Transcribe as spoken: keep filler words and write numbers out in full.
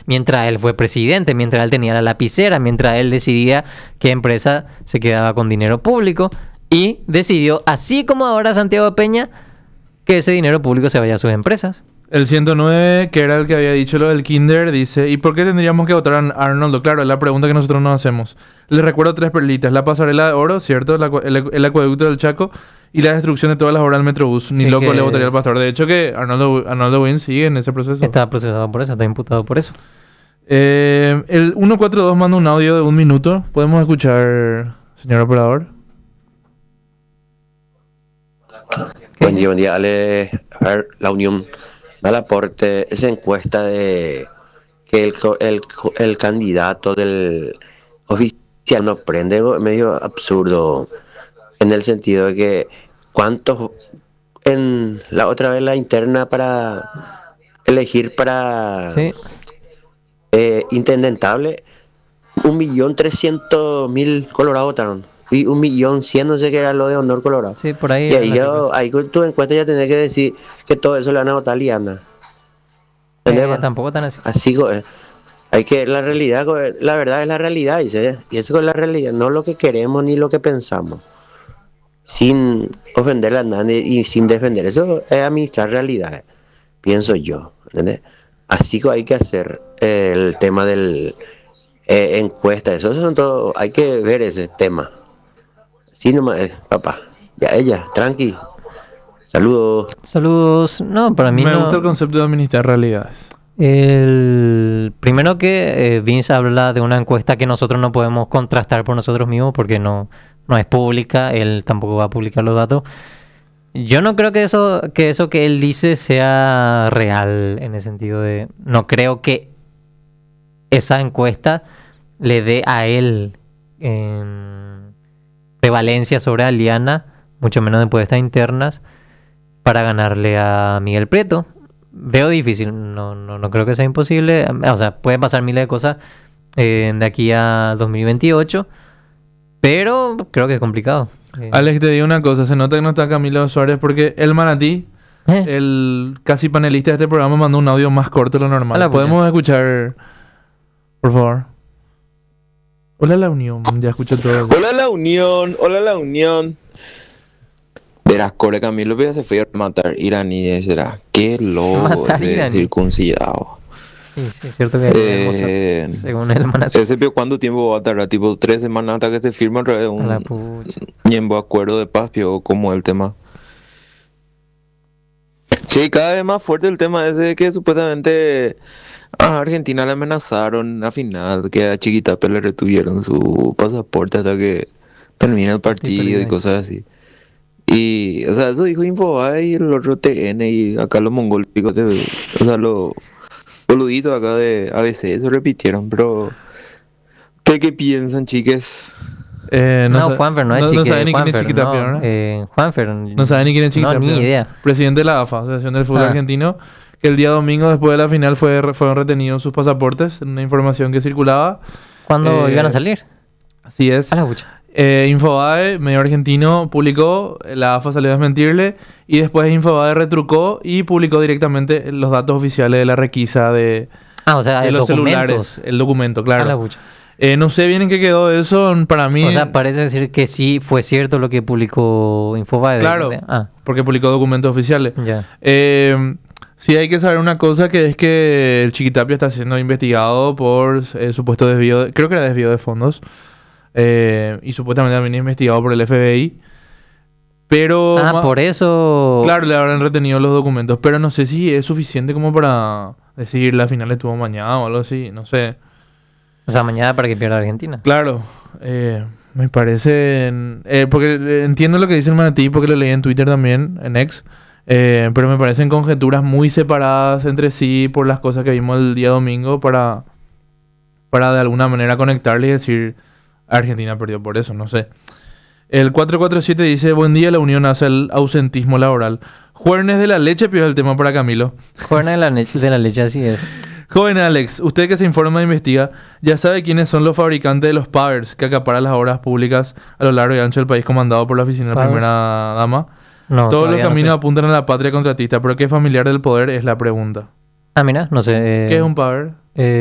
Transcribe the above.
mientras él fue presidente, mientras él tenía la lapicera, mientras él decidía qué empresa se quedaba con dinero público y decidió, así como ahora Santiago Peña, que ese dinero público se vaya a sus empresas. El ciento nueve, que era el que había dicho lo del Kinder, dice: ¿y por qué tendríamos que votar a Arnoldo? Claro, es la pregunta que nosotros nos hacemos. Les recuerdo tres perlitas: la pasarela de oro, ¿cierto? La, el, el acueducto del Chaco y la destrucción de todas las obras del Metrobús. Ni Sí, loco que le votaría al es- pastor. De hecho, que Arnoldo, Arnoldo Wynn sigue en ese proceso. Está procesado por eso, está imputado por eso. Eh, el ciento cuarenta y dos manda un audio de un minuto. ¿Podemos escuchar, señor operador? ¿Qué Buen dice? día, buen día. Ale, a ver, la Unión da el aporte, esa encuesta de que el, co- el, co- el candidato del oficial no prende, es medio absurdo, en el sentido de que cuántos, en la otra vez la interna para elegir para Sí, eh, intendentable, un millón trescientos mil colorados votaron. Y un millón cien, no sé qué era lo de honor colorado. sí, por ahí Y eran ahí las yo, cifras. ahí con tu encuesta ya tenés que decir que todo eso le van a votar a Liana. ¿Entendés, Eh, va? tampoco tan así. Así, co- eh, hay que, la realidad, co- la verdad es la realidad, dice. Y eso es la realidad, no lo que queremos ni lo que pensamos. Sin ofender a nadie y sin defender. Eso es administrar realidades, pienso yo. ¿Entendés? Así que hay que hacer eh, el tema del eh, encuesta, eso, eso son todo, hay que ver ese tema. Sí, nomás, eh, papá. Ya ella, tranqui. Saludos. Saludos. No, para mí Me no. gusta el concepto de administrar realidades. El primero que eh, Vince habla de una encuesta que nosotros no podemos contrastar por nosotros mismos porque no, no es pública, él tampoco va a publicar los datos. Yo no creo que eso, que eso que él dice sea real en el sentido de, no creo que esa encuesta le dé a él em, prevalencia sobre Aliana, mucho menos en encuestas internas, para ganarle a Miguel Prieto. Veo difícil, no, no, no creo que sea imposible. O sea, pueden pasar miles de cosas eh, de aquí a dos mil veintiocho, pero creo que es complicado. Eh, Alex, te digo una cosa. Se nota que no está Camilo Suárez porque el Manatí, eh, el casi panelista de este programa, mandó un audio más corto de lo A normal. la pucha. ¿Podemos escuchar, por favor? Hola, la Unión. Ya escucho todo. Hola la Unión, hola la Unión. Verás, Core Camilo ya se fue a matar iraníes, será. Qué lobo Matar ese iraní. circuncidado. sí, sí, es cierto que es hermoso, Eh, según el Manatí. ese pio, ¿cuánto tiempo va a tardar? Tipo tres semanas hasta que se firme otra vez A la un pucha. ñembo acuerdo de paz, pio, como el tema. Che, cada vez más fuerte el tema ese de que supuestamente a Argentina le amenazaron a final, que a Chiquitapia le retuvieron su pasaporte hasta que termine el partido y ahí. cosas así. Y, o sea, eso dijo Infobae y el otro T N y acá los mongólicos, de, o sea, los boluditos acá de A B C, eso repitieron, pero ¿ustedes qué piensan, chiques? Eh, No, sa- Juanfer, no es no, chique, no sabe ni quién es Juanfer, Chiquitapia, no, ¿verdad? eh, Juanfer. No sabe ni quién es Chiquitapia. No, ni ¿verdad? idea. Presidente de la A F A, Asociación del Fútbol Ah. Argentino, que el día domingo, después de la final, fue, fueron retenidos sus pasaportes, una información que circulaba. ¿Cuándo Eh, iban a salir? Así es. A la pucha. Eh, Infobae, medio argentino, publicó, la A F A salió a desmentirle y después Infobae retrucó y publicó directamente los datos oficiales de la requisa de, Ah, o sea, de de los documentos. celulares, el documento, A la claro. pucha. Eh, no sé bien en qué quedó eso, para mí, O sea, parece decir que sí fue cierto lo que publicó Infobae. de- claro, de- ah, porque publicó documentos oficiales. ya. Eh, sí hay que saber una cosa, que es que el Chiquitapia está siendo investigado por eh, supuesto desvío, de- creo que era desvío de fondos, eh, y supuestamente también investigado por el F B I. Pero... Ah, ma- por eso. Claro, le habrán retenido los documentos, pero no sé si es suficiente como para decir la final estuvo mañana o algo así, no sé. O sea, mañana para que pierda Argentina. Claro, eh, me parece... eh, porque eh, entiendo lo que dice el Manatí, porque lo leí en Twitter también, en X, eh, pero me parecen conjeturas muy separadas entre sí por las cosas que vimos el día domingo para, para de alguna manera conectarle y decir Argentina perdió por eso, no sé. El cuatro cuatro siete dice: buen día, la Unión hace el ausentismo laboral. Juernes de la leche, pidió el tema para Camilo. Juerna de la, ne- de la leche, así es. Joven Alex, usted que se informa e investiga, ya sabe quiénes son los fabricantes de los pavers que acaparan las obras públicas a lo largo y ancho del país, comandado por la oficina de la ¿Pavers? primera dama. No, Todos los todavía no caminos sé. apuntan a la patria contratista, pero ¿qué familiar del poder es la pregunta? Ah, mira, no sé. eh, ¿Qué es un paver? eh,